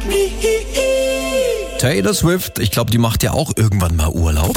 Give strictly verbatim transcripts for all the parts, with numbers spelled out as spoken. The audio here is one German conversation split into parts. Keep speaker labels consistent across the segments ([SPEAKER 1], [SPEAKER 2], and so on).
[SPEAKER 1] Taylor Swift, ich glaube, die macht ja auch irgendwann mal Urlaub.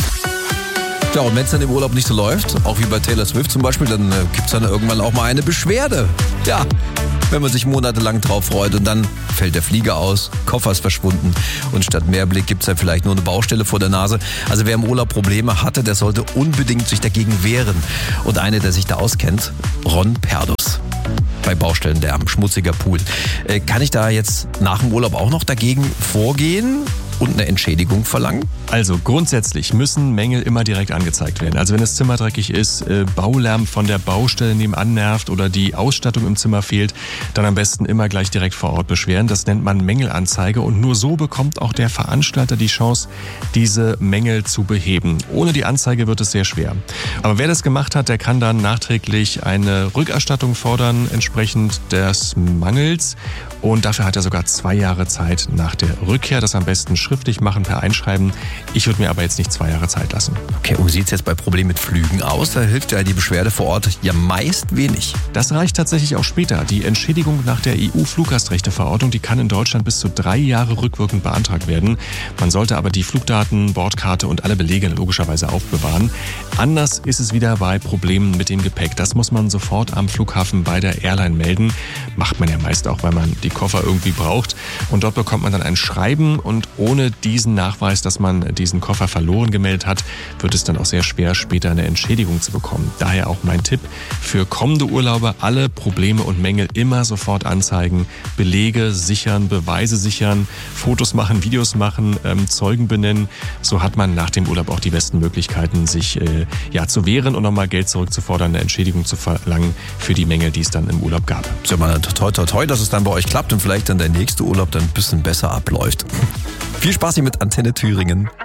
[SPEAKER 1] Ja, und wenn es dann im Urlaub nicht so läuft, auch wie bei Taylor Swift zum Beispiel, dann äh, gibt es dann irgendwann auch mal eine Beschwerde. Ja, wenn man sich monatelang drauf freut und dann fällt der Flieger aus, Koffer ist verschwunden und statt Meerblick gibt es dann vielleicht nur eine Baustelle vor der Nase. Also wer im Urlaub Probleme hatte, der sollte unbedingt sich dagegen wehren. Und einer, der sich da auskennt, Ron Perdus. Bei Baustellenlärm, schmutziger Pool. Äh, kann ich da jetzt nach dem Urlaub auch noch dagegen vorgehen und eine Entschädigung verlangen?
[SPEAKER 2] Also grundsätzlich müssen Mängel immer direkt angezeigt werden. Also wenn das Zimmer dreckig ist, äh, Baulärm von der Baustelle nebenan nervt oder die Ausstattung im Zimmer fehlt, dann am besten immer gleich direkt vor Ort beschweren. Das nennt man Mängelanzeige und nur so bekommt auch der Veranstalter die Chance, diese Mängel zu beheben. Ohne die Anzeige wird es sehr schwer. Aber wer das gemacht hat, der kann dann nachträglich eine Rückerstattung fordern, entsprechend des Mangels. Und dafür hat er sogar zwei Jahre Zeit nach der Rückkehr. Das am besten schriftlich machen, per Einschreiben. Ich würde mir aber jetzt nicht zwei Jahre Zeit lassen.
[SPEAKER 1] Okay, und wie sieht es jetzt bei Problemen mit Flügen aus? Da hilft ja die Beschwerde vor Ort ja meist wenig.
[SPEAKER 2] Das reicht tatsächlich auch später. Die Entschädigung nach der E U-Fluggastrechteverordnung, die kann in Deutschland bis zu drei Jahre rückwirkend beantragt werden. Man sollte aber die Flugdaten, Bordkarte und alle Belege logischerweise aufbewahren. Anders ist es wieder bei Problemen mit dem Gepäck. Das muss man sofort am Flughafen bei der Airline melden. Macht man ja meist auch, weil man die Koffer irgendwie braucht. Und dort bekommt man dann ein Schreiben und ohne diesen Nachweis, dass man diesen Koffer verloren gemeldet hat, wird es dann auch sehr schwer, später eine Entschädigung zu bekommen. Daher auch mein Tipp für kommende Urlauber: alle Probleme und Mängel immer sofort anzeigen, Belege sichern, Beweise sichern, Fotos machen, Videos machen, ähm, Zeugen benennen. So hat man nach dem Urlaub auch die besten Möglichkeiten, sich äh, ja, zu wehren und nochmal Geld zurückzufordern, eine Entschädigung zu verlangen für die Mängel, die es dann im Urlaub gab.
[SPEAKER 1] Sag mal, toi, toi, toi, dass es dann bei euch klappt und vielleicht dann der nächste Urlaub dann ein bisschen besser abläuft. Viel Spaß hier mit Antenne Thüringen.